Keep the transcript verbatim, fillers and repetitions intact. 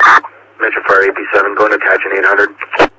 Metro Fire A P seven, going to attach an eight hundred.